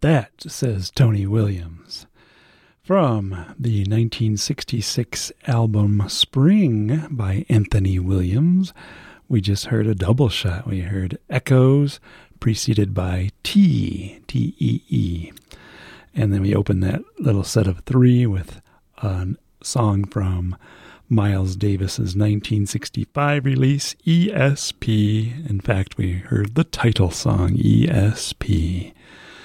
that, says Tony Williams. From the 1966 album Spring by Anthony Williams, we just heard a double shot. We heard Echoes, preceded by T-E-E. And then we opened that little set of three with a song from Miles Davis's 1965 release, ESP. In fact, we heard the title song, ESP.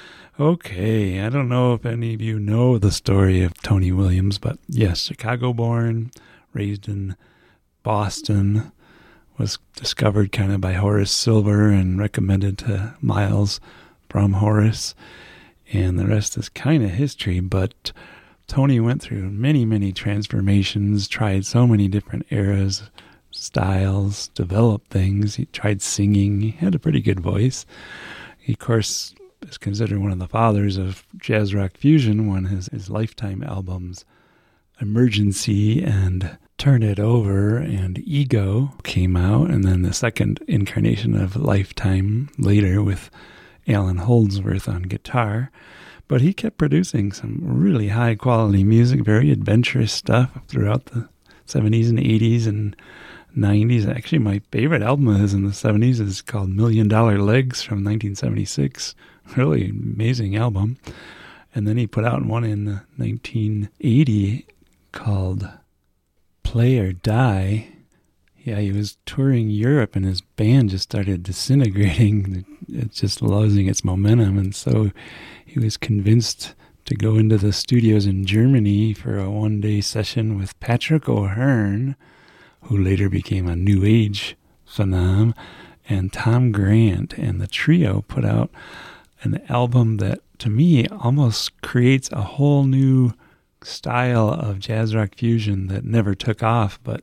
Okay, I don't know if any of you know the story of Tony Williams, but yes, Chicago-born, raised in Boston, was discovered kind of by Horace Silver and recommended to Miles from Horace, and the rest is kind of history, but Tony went through many, many transformations, tried so many different eras, styles, developed things. He tried singing. He had a pretty good voice. He, of course, is considered one of the fathers of jazz rock fusion when his Lifetime albums Emergency and Turn It Over and Ego came out, and then the second incarnation of Lifetime later with Alan Holdsworth on guitar. But he kept producing some really high quality music, very adventurous stuff throughout the 70s and 80s and 90s. Actually, my favorite album of his in the 70s is called $1 Million Legs from 1976. Really amazing album. And then he put out one in 1980 called Play or Die. Yeah, he was touring Europe and his band just started disintegrating. It's just losing its momentum. And so he was convinced to go into the studios in Germany for a one-day session with Patrick O'Hearn, who later became a New Age phenom, and Tom Grant. And the trio put out an album that, to me, almost creates a whole new style of jazz rock fusion that never took off, but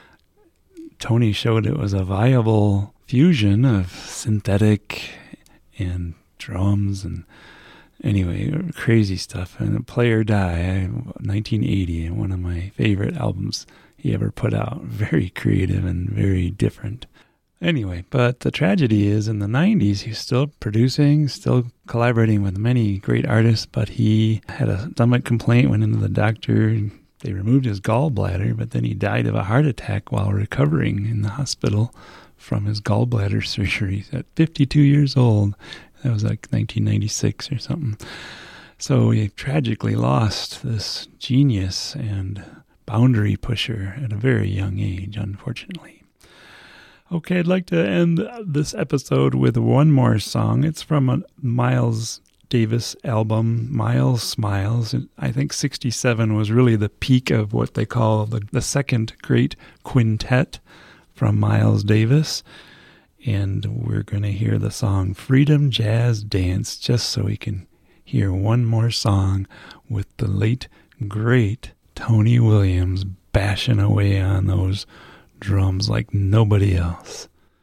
Tony showed it was a viable fusion of synthetic and drums and anyway, crazy stuff. And Play or Die, 1980, one of my favorite albums he ever put out. Very creative and very different. Anyway, but the tragedy is in the 90s, he's still producing, still collaborating with many great artists, but he had a stomach complaint, went into the doctor. They removed his gallbladder, but then he died of a heart attack while recovering in the hospital from his gallbladder surgery at 52 years old. That was like 1996 or something. So he tragically lost this genius and boundary pusher at a very young age, unfortunately. Okay, I'd like to end this episode with one more song. It's from a Miles Davis album, Miles Smiles. I think 67 was really the peak of what they call the second great quintet from Miles Davis. And we're going to hear the song Freedom Jazz Dance, just so we can hear one more song with the late, great Tony Williams bashing away on those drums like nobody else.